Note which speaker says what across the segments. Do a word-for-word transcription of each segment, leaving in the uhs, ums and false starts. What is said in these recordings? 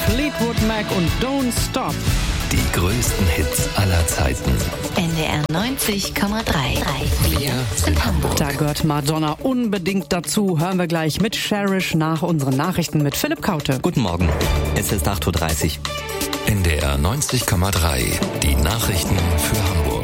Speaker 1: Fleetwood Mac und Don't Stop.
Speaker 2: Die größten Hits aller Zeiten.
Speaker 3: N D R neunzig Komma drei. Wir sind Hamburg.
Speaker 1: Da gehört Madonna unbedingt dazu. Hören wir gleich mit Cherish nach unseren Nachrichten mit Philipp Kaute.
Speaker 4: Guten Morgen, es ist acht Uhr dreißig.
Speaker 2: N D R neunzig Komma drei. Die Nachrichten für Hamburg.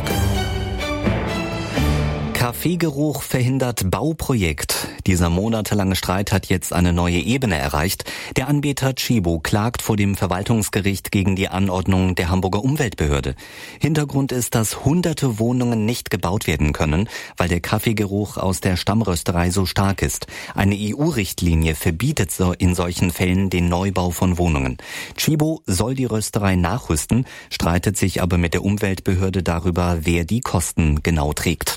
Speaker 4: Kaffeegeruch verhindert Bauprojekt. Dieser monatelange Streit hat jetzt eine neue Ebene erreicht. Der Anbieter Tchibo klagt vor dem Verwaltungsgericht gegen die Anordnung der Hamburger Umweltbehörde. Hintergrund ist, dass hunderte Wohnungen nicht gebaut werden können, weil der Kaffeegeruch aus der Stammrösterei so stark ist. Eine E U-Richtlinie verbietet so in solchen Fällen den Neubau von Wohnungen. Tchibo soll die Rösterei nachrüsten, streitet sich aber mit der Umweltbehörde darüber, wer die Kosten genau trägt.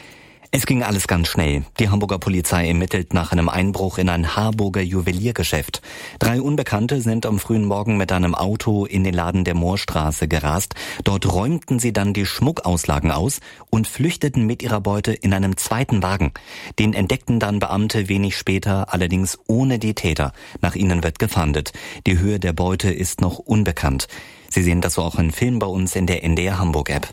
Speaker 4: Es ging alles ganz schnell. Die Hamburger Polizei ermittelt nach einem Einbruch in ein Harburger Juweliergeschäft. Drei Unbekannte sind am frühen Morgen mit einem Auto in den Laden der Moorstraße gerast. Dort räumten sie dann die Schmuckauslagen aus und flüchteten mit ihrer Beute in einem zweiten Wagen. Den entdeckten dann Beamte wenig später, allerdings ohne die Täter. Nach ihnen wird gefahndet. Die Höhe der Beute ist noch unbekannt. Sie sehen das auch im Film bei uns in der N D R Hamburg App.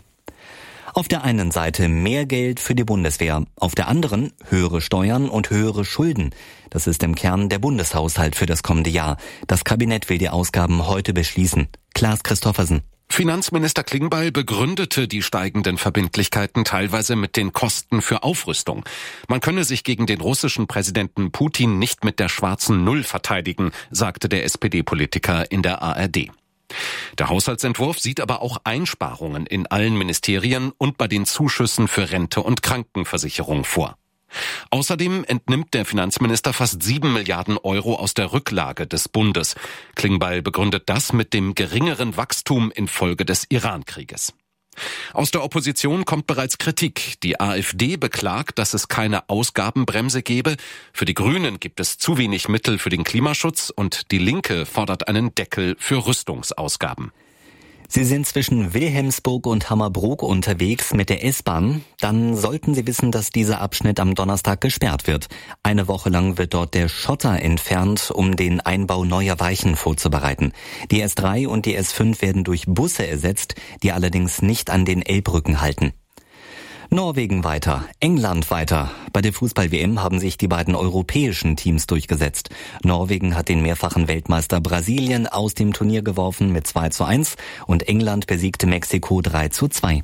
Speaker 4: Auf der einen Seite mehr Geld für die Bundeswehr, auf der anderen höhere Steuern und höhere Schulden. Das ist im Kern der Bundeshaushalt für das kommende Jahr. Das Kabinett will die Ausgaben heute beschließen. Klaas Christoffersen.
Speaker 5: Finanzminister Klingbeil begründete die steigenden Verbindlichkeiten teilweise mit den Kosten für Aufrüstung. Man könne sich gegen den russischen Präsidenten Putin nicht mit der schwarzen Null verteidigen, sagte der S P D-Politiker in der A R D. Der Haushaltsentwurf sieht aber auch Einsparungen in allen Ministerien und bei den Zuschüssen für Rente und Krankenversicherung vor. Außerdem entnimmt der Finanzminister fast sieben Milliarden Euro aus der Rücklage des Bundes. Klingbeil begründet das mit dem geringeren Wachstum infolge des Iran-Krieges. Aus der Opposition kommt bereits Kritik. Die AfD beklagt, dass es keine Ausgabenbremse gebe. Für die Grünen gibt es zu wenig Mittel für den Klimaschutz und die Linke fordert einen Deckel für Rüstungsausgaben.
Speaker 4: Sie sind zwischen Wilhelmsburg und Hammerbrook unterwegs mit der S-Bahn. Dann sollten Sie wissen, dass dieser Abschnitt am Donnerstag gesperrt wird. Eine Woche lang wird dort der Schotter entfernt, um den Einbau neuer Weichen vorzubereiten. Die S drei und die S fünf werden durch Busse ersetzt, die allerdings nicht an den Elbbrücken halten. Norwegen weiter, England weiter. Bei der Fußball-W M haben sich die beiden europäischen Teams durchgesetzt. Norwegen hat den mehrfachen Weltmeister Brasilien aus dem Turnier geworfen mit zwei zu eins und England besiegte Mexiko drei zu zwei.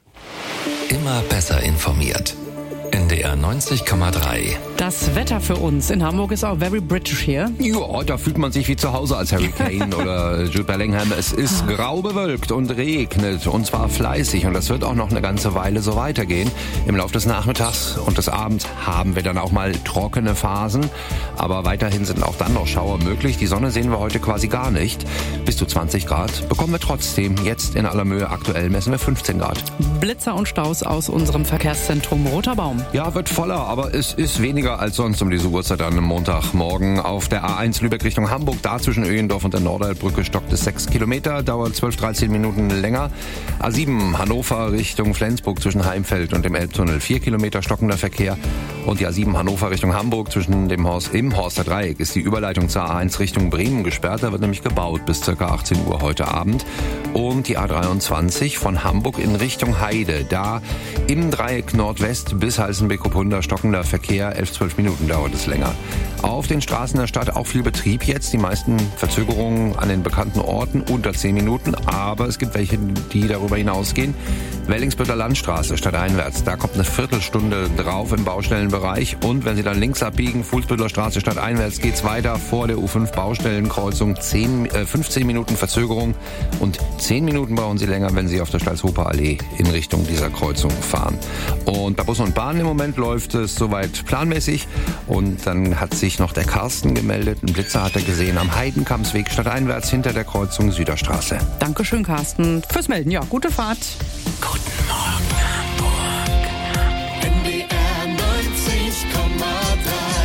Speaker 2: Immer besser informiert. N D R neunzig Komma drei.
Speaker 1: Das Wetter für uns in Hamburg ist auch very British hier.
Speaker 6: Ja, da fühlt man sich wie zu Hause als Harry Kane oder Jude Bellingham. Es ist grau bewölkt und regnet und zwar fleißig und das wird auch noch eine ganze Weile so weitergehen. Im Laufe des Nachmittags und des Abends haben wir dann auch mal trockene Phasen, aber weiterhin sind auch dann noch Schauer möglich. Die Sonne sehen wir heute quasi gar nicht. Bis zu zwanzig Grad bekommen wir trotzdem. Jetzt in aller Mühe, aktuell messen wir fünfzehn Grad.
Speaker 1: Blitzer und Staus aus unserem Verkehrszentrum Roter Baum.
Speaker 6: Ja, wird voller, aber es ist weniger als sonst um diese Uhrzeit an einem Montagmorgen. Auf der A eins Lübeck Richtung Hamburg, da zwischen Öhendorf und der Norderbrücke stockt es sechs Kilometer, dauert zwölf, dreizehn Minuten länger. A sieben Hannover Richtung Flensburg zwischen Heimfeld und dem Elbtunnel, vier Kilometer stockender Verkehr. Und die A sieben Hannover Richtung Hamburg zwischen dem Horst, im Horster Dreieck ist die Überleitung zur A eins Richtung Bremen gesperrt. Da wird nämlich gebaut bis ca. achtzehn Uhr heute Abend. Und die A dreiundzwanzig von Hamburg in Richtung Heide, da im Dreieck Nordwest bis Halsenbeck-Upunda stockender Verkehr, elf, zwölf Minuten dauert es länger. Auf den Straßen der Stadt auch viel Betrieb jetzt, die meisten Verzögerungen an den bekannten Orten unter zehn Minuten, aber es gibt welche, die darüber hinausgehen. Wellingsbütter Landstraße stadteinwärts, da kommt eine Viertelstunde drauf im Baustellenbereich und wenn Sie dann links abbiegen, Fuhlsbütteler Straße stadteinwärts, geht's weiter vor der U fünf Baustellenkreuzung, zehn, äh, fünfzehn Minuten Verzögerung und zehn Minuten brauchen Sie länger, wenn Sie auf der Stalzhofer Allee in Richtung dieser Kreuzung fahren. Und bei Bus und Bahn im Moment läuft es soweit planmäßig und dann hat sich noch der Carsten gemeldet, einen Blitzer hat er gesehen am Heidenkampsweg stadteinwärts hinter der Kreuzung Süderstraße.
Speaker 1: Dankeschön, Carsten, fürs Melden. Ja, gute Fahrt.
Speaker 2: Guten Morgen, Hamburg.
Speaker 7: N D R neunzig Komma drei.
Speaker 1: Philipp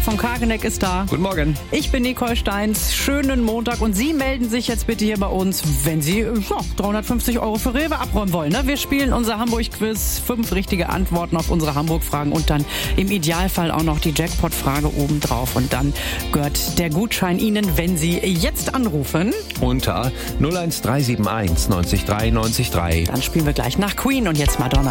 Speaker 1: vom Kageneck ist da.
Speaker 6: Guten Morgen.
Speaker 1: Ich bin Nicole Steins. Schönen Montag. Und Sie melden sich jetzt bitte hier bei uns, wenn Sie ja, dreihundertfünfzig Euro für Rewe abräumen wollen. Ne? Wir spielen unser Hamburg-Quiz. Fünf richtige Antworten auf unsere Hamburg-Fragen und dann im Idealfall auch noch die Jackpot-Frage obendrauf. Und dann gehört der Gutschein Ihnen, wenn Sie jetzt anrufen.
Speaker 6: Unter null eins drei sieben eins neunzig drei neunzig drei.
Speaker 1: Dann spielen wir gleich nach Queen und jetzt Madonna.